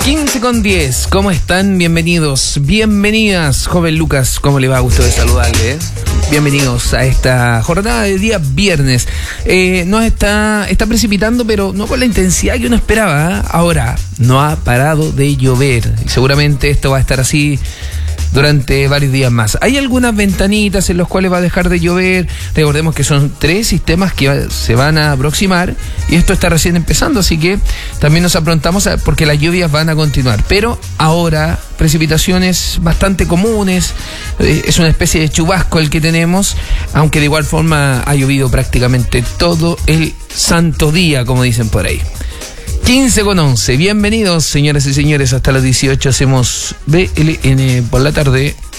15:10, ¿cómo están? Bienvenidos, bienvenidas, joven Lucas, ¿cómo le va? Gusto de saludarle, Bienvenidos a esta jornada de día viernes. Nos está precipitando, pero no con la intensidad que uno esperaba, Ahora, no ha parado de llover y seguramente esto va a estar así durante varios días más. Hay algunas ventanitas en las cuales va a dejar de llover. Recordemos que son 3 sistemas que se van a aproximar y esto está recién empezando, así que también nos aprontamos porque las lluvias van a continuar. Pero ahora precipitaciones bastante comunes, es una especie de chubasco el que tenemos, aunque de igual forma ha llovido prácticamente todo el santo día, como dicen por ahí. 15:11, bienvenidos señoras y señores, hasta las 18 hacemos BLN por la tarde.